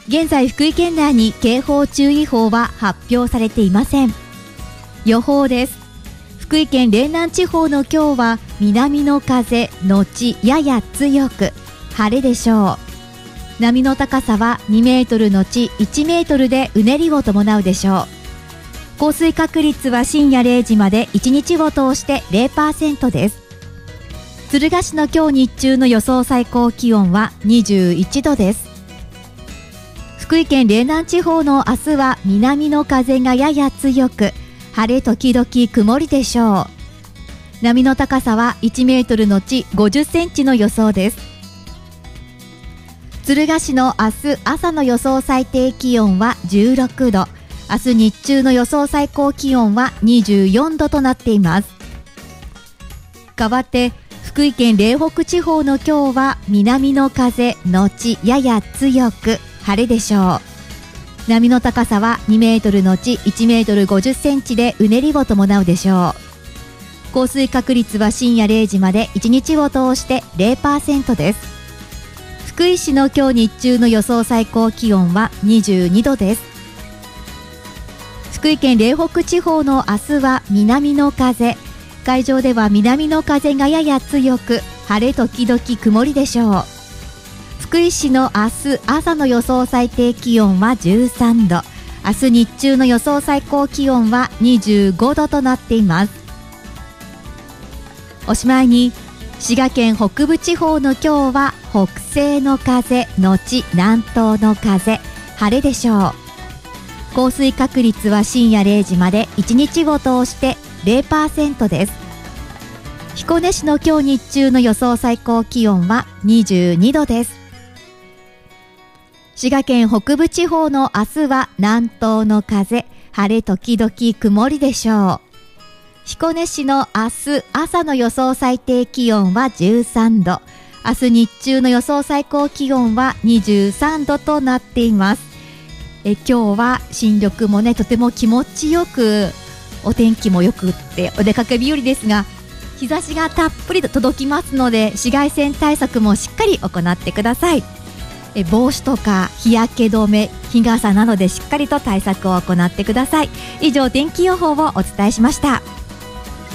現在福井県内に警報注意報は発表されていません。予報です。福井県嶺南地方の今日は南の風のちやや強く晴れでしょう。波の高さは2メートルのち1メートルでうねりを伴うでしょう。降水確率は深夜0時まで1日を通して 0% です。敦賀市の今日日中の予想最高気温は21度です。福井県嶺南地方の明日は南の風がやや強く晴れ時々曇りでしょう。波の高さは1メートルのち50センチの予想です。敦賀市の明日朝の予想最低気温は16度、明日日中の予想最高気温は24度となっています。代わって福井県嶺北地方の今日は南の風のちやや強く晴れでしょう。波の高さは2メートルのち1メートル50センチでうねりを伴うでしょう。降水確率は深夜0時まで1日を通して 0% です。福井市の今日日中の予想最高気温は22度です。福井県嶺北地方の明日は南の風、海上では南の風がやや強く晴れ時々曇りでしょう。福井市の明日朝の予想最低気温は13度、明日日中の予想最高気温は25度となっています。おしまいに滋賀県北部地方の今日は北西の風のち南東の風、晴れでしょう。降水確率は深夜0時まで1日を通して 0% です。彦根市の今日日中の予想最高気温は22度です。滋賀県北部地方の明日は南東の風、晴れ時々曇りでしょう。彦根市の明日朝の予想最低気温は13度、明日日中の予想最高気温は23度となっています。今日は新緑もねとても気持ちよく、お天気もよくってお出かけ日和ですが、日差しがたっぷりと届きますので紫外線対策もしっかり行ってください。帽子とか日焼け止め、日傘などでしっかりと対策を行ってください。以上天気予報をお伝えしました。